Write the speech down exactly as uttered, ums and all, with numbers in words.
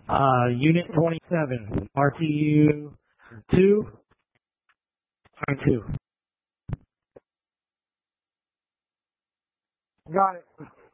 Uh, Unit twenty-seven, R T U two, line two. Got it.